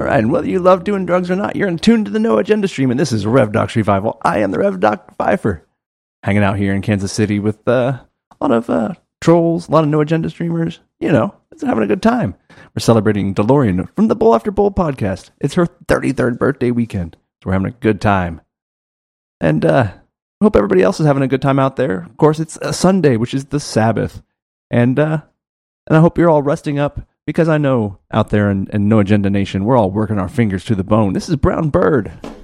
All right, and whether you love doing drugs or not, you're in tune to the No Agenda stream, and this is Rev Doc's Revival. I am the Rev Doc Pfeiffer, hanging out here in Kansas City with a lot of trolls, a lot of No Agenda streamers. You know, it's having a good time. We're celebrating DeLorean from the Bowl After Bowl podcast. It's her 33rd birthday weekend, so we're having a good time. And I hope everybody else is having a good time out there. Of course, it's a Sunday, which is the Sabbath, and I hope you're all resting up. Because I know out there in No Agenda Nation, we're all working our fingers to the bone. This is Brown Bird.